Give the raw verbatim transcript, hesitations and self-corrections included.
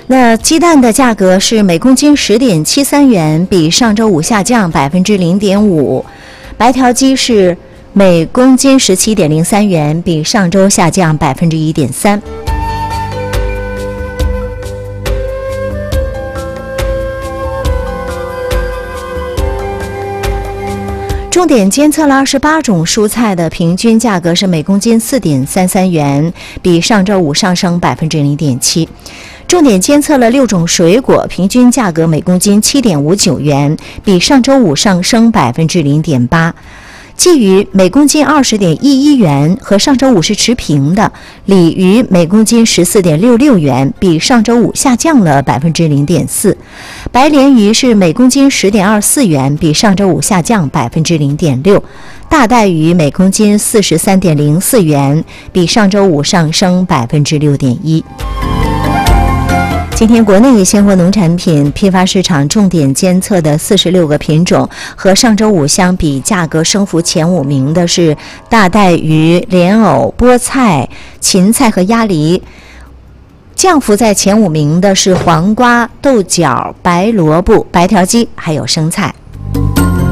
那鸡蛋的价格是每公斤十点七三元，比上周五下降百分之零点五。白条鸡是每公斤十七点零三元，比上周下降百分之一点三。重点监测了二十八种蔬菜的平均价格是每公斤四点三三元，比上周五上升百分之零点七。重点监测了六种水果，平均价格每公斤七点五九元，比上周五上升百分之零点八。鲫鱼每公斤二十点一一元，和上周五是持平的。鲤鱼每公斤十四点六六元，比上周五下降了百分之零点四。白鲢鱼是每公斤十点二四元，比上周五下降百分之零点六。大带鱼每公斤四十三点零四元，比上周五上升百分之六点一。今天国内鲜活农产品批发市场重点监测的四十六个品种，和上周五相比，价格升幅前五名的是大带鱼、莲藕、菠菜、芹菜和鸭梨。降幅在前五名的是黄瓜、豆角、白萝卜、白条鸡还有生菜。